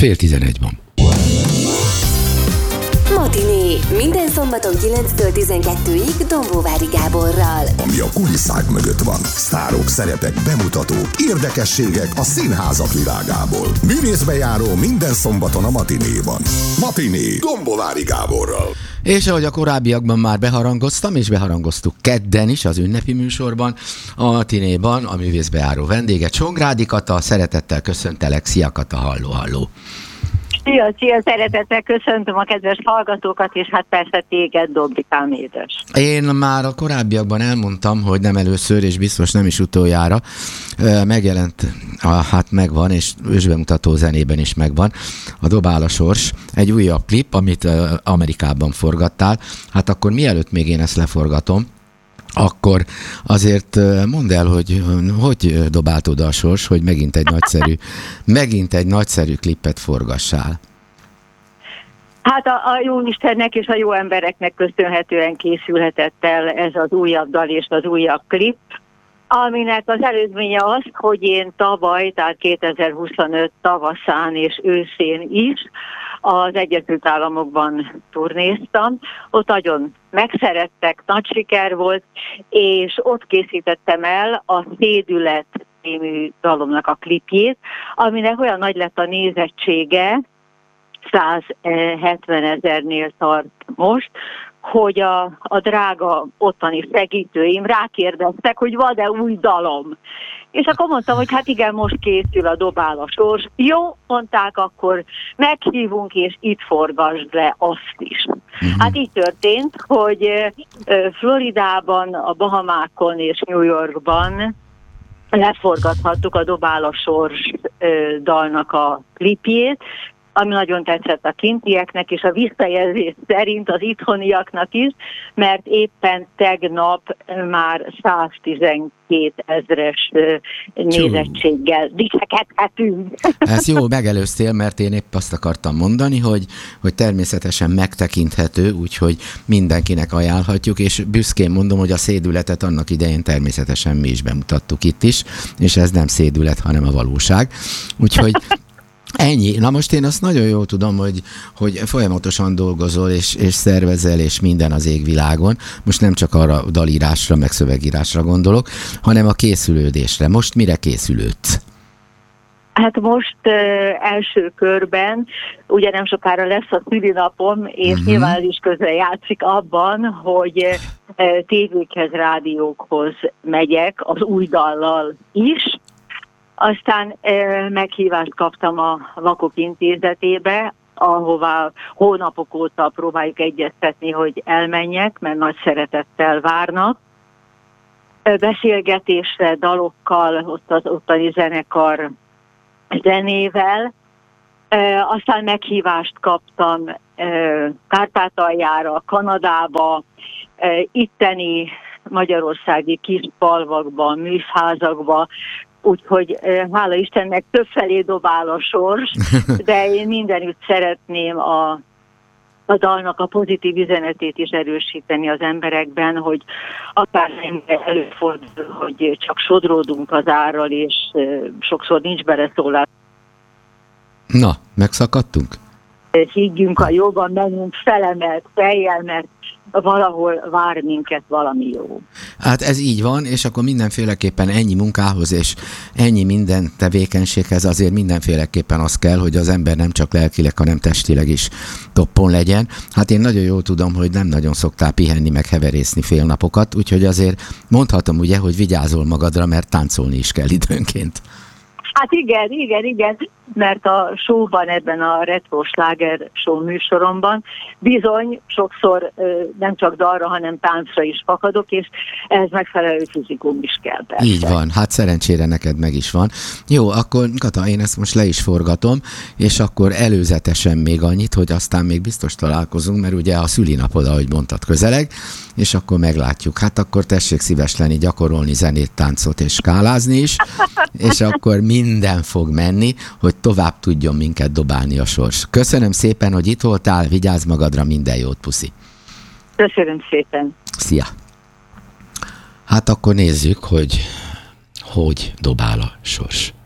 10:30 van. Matiné. Minden szombaton 9-től 12-ig Dombóvári Gáborral. Ami a kulisszák mögött van. Sztárok, szerepek, bemutatók, érdekességek a színházak világából. Művészbejáró minden szombaton a Matinéban. Matiné Dombóvári Gáborral. És ahogy a korábbiakban már beharangoztam, és beharangoztuk kedden is az ünnepi műsorban, a Matinéban a művészbejáró vendége Csongrádi Kata. Szeretettel köszöntelek, szia Kata, halló. Szia, szeretettel köszöntöm a kedves hallgatókat, és hát persze téged, Dobrikám édes. Én már a korábbiakban elmondtam, hogy nem először, és biztos nem is utoljára megjelent, hát megvan, és ősbemutató zenében is megvan, a Dobál a sors, egy újabb klip, amit Amerikában forgattál. Hát akkor mielőtt még én ezt leforgatom, akkor azért mondd el, hogy dobált oda a sors, hogy megint egy nagyszerű klippet forgassál. Hát a jó Istennek és a jó embereknek köszönhetően készülhetett el ez az újabb dal és az újabb klip, aminek az előzménye az, hogy én tavaly, tehát 2025 tavaszán és őszén is az Egyesült Államokban turnéztam. Ott nagyon megszerettek, nagy siker volt, és ott készítettem el a Szédület című dalomnak a klipjét, aminek olyan nagy lett a nézettsége, 170 000-nél tart most, hogy a drága ottani segítőim rákérdeztek, hogy van-e új dalom. És akkor mondtam, hogy hát igen, most készül a Dobál a sors. Jó, mondták, akkor meghívunk, és itt forgasd le azt is. Hát így történt, hogy Floridában, a Bahamákon és New Yorkban leforgathattuk a Dobál a sors dalnak a klipjét, ami nagyon tetszett a kintieknek, és a visszajelzés szerint az itthoniaknak is, mert éppen tegnap már 112 000-es nézettséggel dicsekedhetünk. Ez jó, megelőztél, mert én épp azt akartam mondani, hogy természetesen megtekinthető, úgyhogy mindenkinek ajánlhatjuk, és büszkén mondom, hogy a Szédületet annak idején természetesen mi is bemutattuk itt is, és ez nem szédület, hanem a valóság. Úgyhogy ennyi. Na most én azt nagyon jól tudom, hogy folyamatosan dolgozol, és szervezel, és minden az égvilágon. Most nem csak arra dalírásra, meg szövegírásra gondolok, hanem a készülődésre. Most mire készülődsz? Hát most első körben, ugye nem sokára lesz a szülinapom, és nyilván ez is közre játszik abban, hogy tévékhez, rádiókhoz megyek az új dallal is. Aztán meghívást kaptam a Vakok Intézetébe, ahová hónapok óta próbáljuk egyeztetni, hogy elmenjek, mert nagy szeretettel várnak. Beszélgetésre, dalokkal, ott az ottani zenekar zenével. Aztán meghívást kaptam Kárpátaljára, Kanadába, itteni magyarországi kis falvakban, műszházakba, úgyhogy hála Istennek többfelé dobál a sors, de én mindenütt szeretném a dalnak a pozitív üzenetét is erősíteni az emberekben, hogy akár előfordul, hogy csak sodródunk az árral, és sokszor nincs beleszólás. Na, megszakadtunk? Higgyünk a jóban, menjünk felemelt fejjel, mert valahol vár minket valami jó. Hát ez így van, és akkor mindenféleképpen ennyi munkához és ennyi minden tevékenységhez azért mindenféleképpen az kell, hogy az ember nem csak lelkileg, hanem testileg is toppon legyen. Hát én nagyon jól tudom, hogy nem nagyon szoktál pihenni, meg heverészni fél napokat, úgyhogy azért mondhatom ugye, hogy vigyázol magadra, mert táncolni is kell időnként. Hát igen, mert a showban, ebben a retro sláger show műsoromban bizony sokszor nem csak dalra, hanem táncra is fakadok, és ehhez megfelelő fizikum is kell persze. Így van, hát szerencsére neked meg is van. Jó, akkor Kata, én ezt most le is forgatom, és akkor előzetesen még annyit, hogy aztán még biztos találkozunk, mert ugye a szülinapod, ahogy mondtad, közeleg, és akkor meglátjuk. Hát akkor tessék szíves lenni, gyakorolni zenét, táncot és skálázni is, és akkor minden fog menni, hogy tovább tudjon minket dobálni a sors. Köszönöm szépen, hogy itt voltál, vigyázz magadra, minden jót, puszi. Köszönöm szépen. Szia. Hát akkor nézzük, hogy dobál a sors.